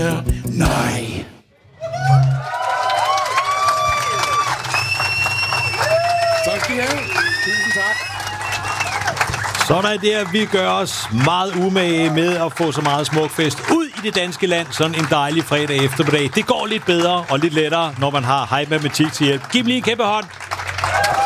Nej. Tak skal I have. Tusind tak. Sådan der, vi gør os meget umage med at få så meget smukfest ud i det danske land, sådan en dejlig fredag eftermiddag. Det går lidt bedre og lidt lettere, når man har hej matematik til hjælp. Giv dem lige en kæmpe hånd.